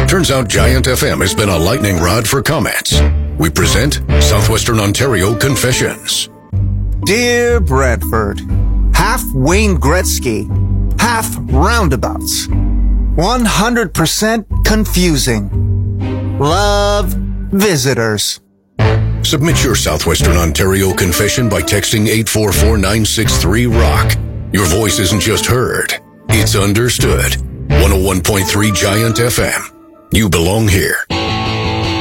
Turns out Giant FM has been a lightning rod for comments. We present Southwestern Ontario Confessions. Dear Bradford, half Wayne Gretzky, half roundabouts. 100% confusing. Love, visitors. Submit your Southwestern Ontario confession by texting 844-963-ROCK. Your voice isn't just heard, it's understood. 101.3 Giant FM. You belong here.